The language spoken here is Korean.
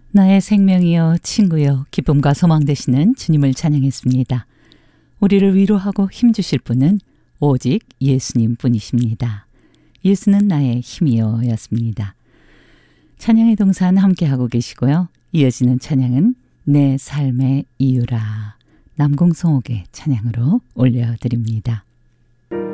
나의 생명이여 친구여 기쁨과 소망 되시는 주님을 찬양했습니다. 우리를 위로하고 힘주실 분은 오직 예수님 뿐이십니다. 예수는 나의 힘이여 였습니다. 찬양의 동산 함께하고 계시고요. 이어지는 찬양은 내 삶의 이유라 남궁성옥의 찬양으로 올려드립니다.